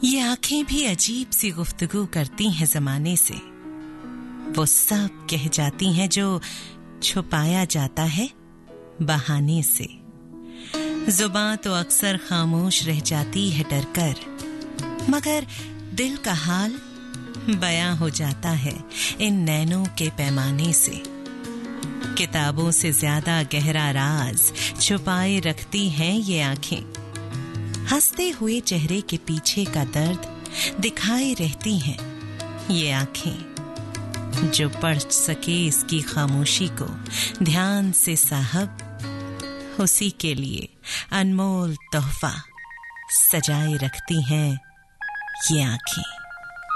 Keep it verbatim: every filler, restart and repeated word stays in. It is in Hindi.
ये आंखें भी अजीब सी गुफ्तगू करती हैं ज़माने से। वो सब कह जाती हैं जो छुपाया जाता है बहाने से। जुबान तो अक्सर खामोश रह जाती है डरकर, मगर दिल का हाल बयां हो जाता है इन नैनों के पैमाने से। किताबों से ज्यादा गहरा राज छुपाए रखती हैं ये आंखें। हंसते हुए चेहरे के पीछे का दर्द दिखाए रहती हैं ये आंखें। जो पढ़ सके इसकी खामोशी को ध्यान से साहब, उसी के लिए अनमोल तोहफा सजाए रखती हैं ये आंखें।